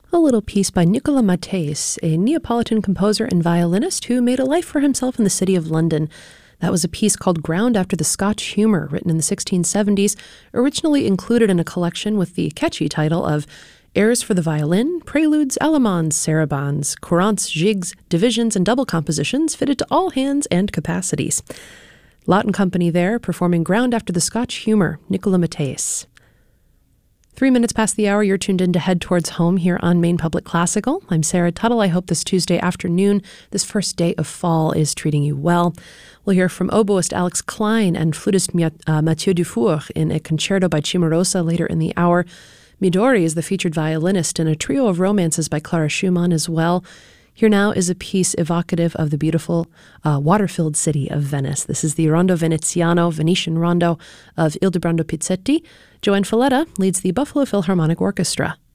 A little piece by Nicolas Mattès, a Neapolitan composer and violinist who made a life for himself in the city of London. That was a piece called Ground After the Scotch Humour, written in the 1670s, originally included in a collection with the catchy title of Airs for the Violin, Preludes, Allemands, Sarabands, Courants, Gigs, Divisions, and Double Compositions fitted to all hands and capacities. Lott and Company there, performing Ground After the Scotch Humour, Nicolas Mattès. 3 minutes past the hour, you're tuned in to Head Towards Home here on Maine Public Classical. I'm Sarah Tuttle. I hope this Tuesday afternoon, this first day of fall, is treating you well. We'll hear from oboist Alex Klein and flutist Mathieu Dufour in a concerto by Cimarosa later in the hour. Midori is the featured violinist in a trio of romances by Clara Schumann as well. Here now is a piece evocative of the beautiful water-filled city of Venice. This is the Rondo Veneziano, Venetian Rondo of Ildebrando Pizzetti. Joanne Falletta leads the Buffalo Philharmonic Orchestra.